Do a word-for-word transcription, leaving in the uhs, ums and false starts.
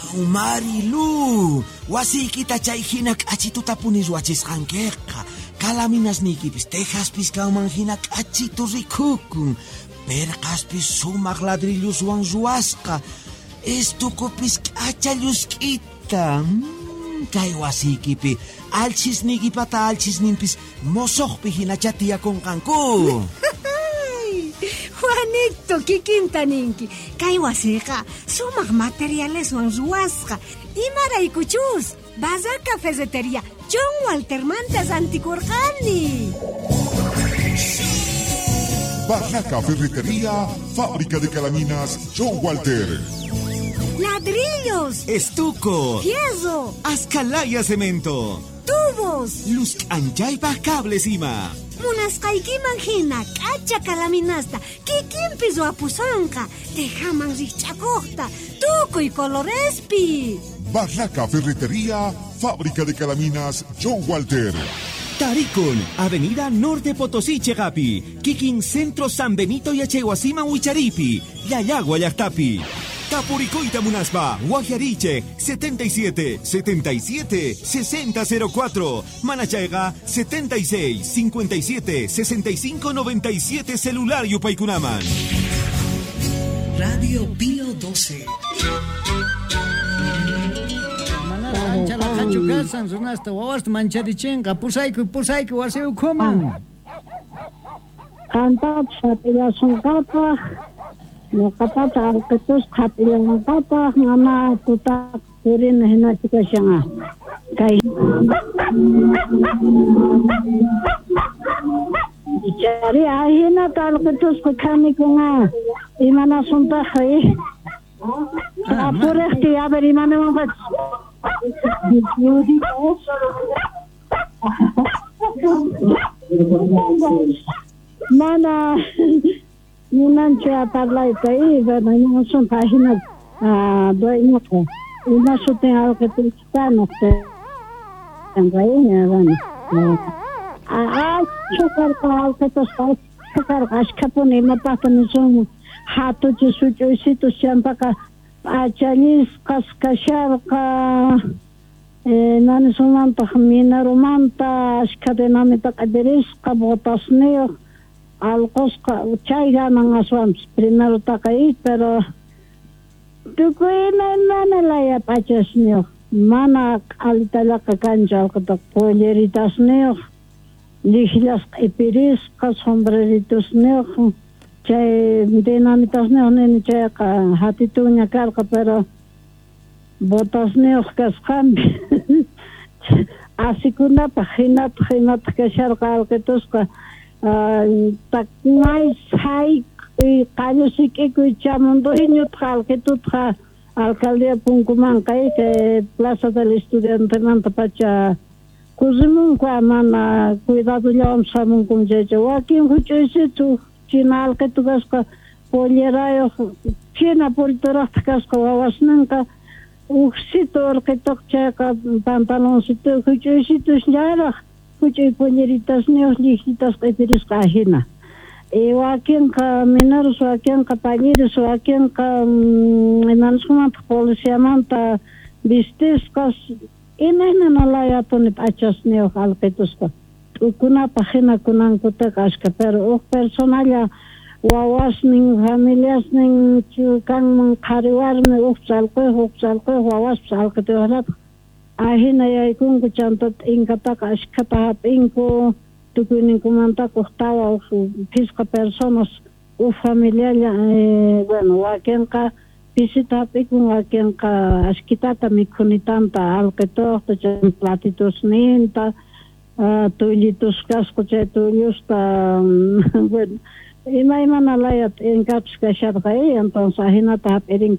Marilu, wasikita chay hina k'achituta puniswachisqankiqa. Kalaminasniykipis Tejaspis kawman hina k'achitu rikukun. Perqaspis sumaq ladrilluswan ruwasqa. Estukupis k'acha llusk'ita. Mm, kay wasiykipi alchisniykipata alchisninpis mosoqpi hinacha tiyakunqanku. Juanito, kikinta ninki. Kay wasiqa sumaq materialeswan ruwasqa. Imaraykuchus Bazar Cafetería John Walter Mantas antikurqani. Barraca Ferretería, fábrica de calaminas John Walter. Ladrillos, Estuco, fierro, Ascalaya Cemento, tubos, Luz Anchaypa Cables Ima. Munasqaykiman hina k'acha kalaminasta kikinpis wapusanqa tejaman riqch'akuqta tukuy colorespi. Barraca Ferretería, fábrica de calaminas John Walter. Tarikun, Avenida Norte Potosí Chegapi, Kikin Centro San Benito y Acheguasima Huicharipi, Yayagua Yartapi. Tapuricoita Munaspa, Guajariche, setenta y siete, setenta y siete, sesenta cero cuatro. Manachaiga, setenta y seis, cincuenta y siete, sesenta y cinco, noventa y siete, celular Yupaykunaman. Radio Pío doce. Mancha la cachucasan, sonaste, wawas mancharichenga, pusaiku, pusaiku, waseu coman. Canta, chapilla son capa. No kapata alketus kapila no kapa ngama tuta kurin hina tika shanga kai cari ahina alketus kami kunga imana sunta khai apure ti aber imana mangat mana Munancha parlay kai bana yung son pahina ah doy mo ko una so te algo que te está no te engai bana ah chokar ka algo to sai chokar askapone mata tan son hato che sucho sito siampa ka achanis kaskashar ka nan sonan ta mina romanta askadena meta kaderis ka botasneo Alcosca, chayga mangaswam primero takai, pero tukuina nana laya pachas neo, mana alitala kakancha alkata polleritas neo, ligilas epiris, ka sombreritos neo, chay dinamitas neo nene chay ka hatitunya kalka, pero botas neo kaskambi, asikuna pahina pahina pakashar kalketuska. Taknai sai kayo sike ko chamundo inyo tral que tu tra alcaldía Punkuman kai que Plaza del Estudiante manta pacha kuzimun kwa mana cuidado llam samun kum jeje wakin huchese tu chinal que tu gaska pollerayo china por toras kaska wasnanka uxitor que tokcha ka pantalon situ huchese tu nyara Kuchay polleritas neos lijitas que piris kahina. E wakin ka mineros wakin ka talleres wakin ka enanskuman policía manta vistes kas inena nalaya toni pachas neo alpetus ka. Ukuna pagina kunan kuta kaska pero o personalia wawas ning familias ning chukan khariwar me uksal ko uksal ko wawas sal ka teolat. Ahina ya ikun kuchantot inkata kashkata inko tukunin kumanta kustawa fiska personas u familia eh, bueno wakenka visita ikun wakenka askitata mikunitanta alketo to platitos ninta tulitos kasko che tuliusta bueno ima ima nalayat enkaps kashar kai entonces ahina tap erin